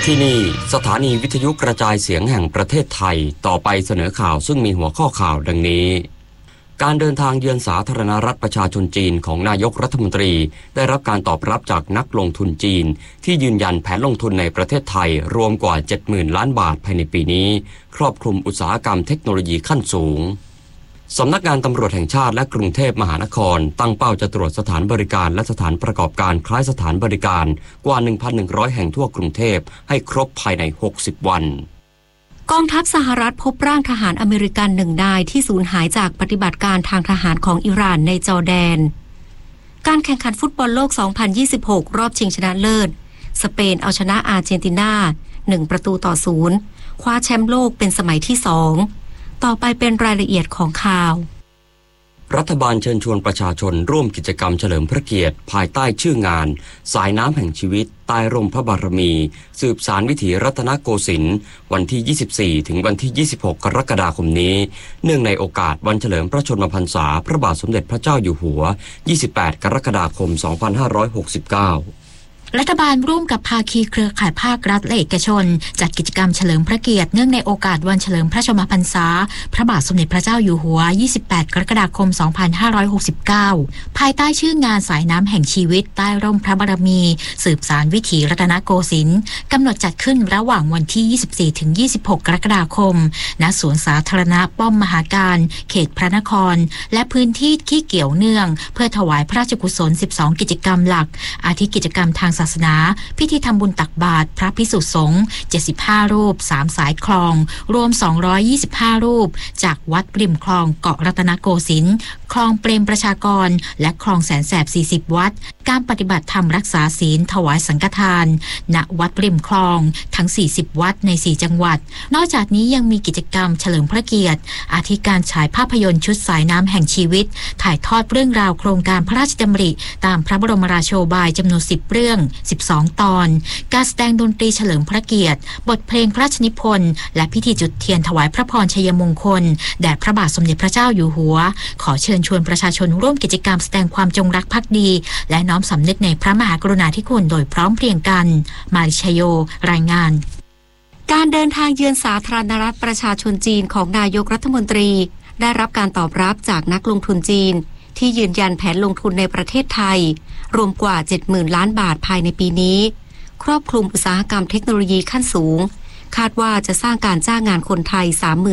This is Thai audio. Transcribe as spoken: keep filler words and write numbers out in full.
ที่นี่สถานีวิทยุกระจายเสียงแห่งประเทศไทยต่อไปเสนอข่าวซึ่งมีหัวข้อข่าวดังนี้การเดินทางเยือนสาธารณรัฐประชาชนจีนของนายกรัฐมนตรีได้รับการตอบรับจากนักลงทุนจีนที่ยืนยันแผนลงทุนในประเทศไทยรวมกว่า เจ็ดหมื่น ล้านบาทภายในปีนี้ครอบคลุมอุตสาหกรรมเทคโนโลยีขั้นสูงสำนักงานตำรวจแห่งชาติและกรุงเทพมหานครตั้งเป้าจะตรวจสถานบริการและสถานประกอบการคล้ายสถานบริการกว่า หนึ่งพันหนึ่งร้อย แห่งทั่วกรุงเทพให้ครบภายในหกสิบวันกองทัพสหรัฐพบร่างทหารอเมริกันหนึ่งนายที่สูญหายจากปฏิบัติการทางทหารของอิหร่านในจอร์แดนการแข่งขันฟุตบอลโลก สองพันยี่สิบหก รอบชิงชนะเลิศสเปนเอาชนะอาร์เจนตินาหนึ่งประตูต่อศูนย์คว้าแชมป์โลกเป็นสมัยที่สองต่อไปเป็นรายละเอียดของข่าวรัฐบาลเชิญชวนประชาชนร่วมกิจกรรมเฉลิมพระเกียรติภายใต้ชื่องานสายน้ำแห่งชีวิตใต้ร่มพระบารมีสืบสานวิถีรัตนโกสินทร์วันที่ยี่สิบสี่ถึงวันที่ยี่สิบหกกรกฎาคมนี้เนื่องในโอกาสวันเฉลิมพระชนมพรรษาพระบาทสมเด็จพระเจ้าอยู่หัวยี่สิบแปดกรกฎาคมสองพันห้าร้อยหกสิบเก้ารัฐบาลร่วมกับภาคีเครือข่ายภาครัฐและเอกชนจัดกิจกรรมเฉลิมพระเกียรติเนื่องในโอกาสวันเฉลิมพระชนมพรรษาพระบาทสมเด็จพระเจ้าอยู่หัวยี่สิบแปดกรกฎาคมสองพันห้าร้อยหกสิบเก้าภายใต้ชื่องานสายน้ำแห่งชีวิตใต้ร่มพระบารมีสืบสานวิถีรัตนโกสินทร์กำหนดจัดขึ้นระหว่างวันที่ยี่สิบสี่ถึงยี่สิบหกกรกฎาคมณสวนสาธารณะป้อมมหาการเขตพระนครและพื้นที่ที่เกี่ยวเนื่องเพื่อถวายพระราชกุศลสิบสองกิจกรรมหลักอาทิกิจกรรมทางศาสนาพิธีทำบุญตักบาตรพระภิกษุสงฆ์เจ็ดสิบห้ารูปสามสายคลองรวมสองร้อยยี่สิบห้ารูปจากวัดริมคลองเกาะรัตนโกสินทร์คลองเปรมประชากรและคลองแสนแสบสี่สิบวัดการปฏิบัติธรรมรักษาศีลถวายสังฆทานณวัดริมคลองทั้งสี่สิบวัดในสี่จังหวัดนอกจากนี้ยังมีกิจกรรมเฉลิมพระเกียรติอาทิการฉายภาพยนตร์ชุดสายน้ำแห่งชีวิตถ่ายทอดเรื่องราวโครงการพระราชดำริตามพระบรมราโชบายจำนวนสิบเรื่องสิบสองตอนการแสดงดนตรีเฉลิมพระเกียรติบทเพลงพระราชนิพนธ์และพิธีจุดเทียนถวายพระพรชัยมงคลแด่พระบาทสมเด็จพระเจ้าอยู่หัวขอเชิญชวนประชาชนร่วมกิจกรรมแสดงความจงรักภักดีและน้อมสำนึกในพระมหากรุณาธิคุณโดยพร้อมเพรียงกันมาริชโยรายงานการเดินทางเยือนสาธารณรัฐประชาชนจีนของนายกรัฐมนตรีได้รับการตอบรับจากนักลงทุนจีนที่ยืนยันแผนลงทุนในประเทศไทยรวมกว่า เจ็ดหมื่น ล้านบาทภายในปีนี้ครอบคลุมอุตสาหกรรมเทคโนโลยีขั้นสูงคาดว่าจะสร้างการจ้างงานคนไทย สามหมื่น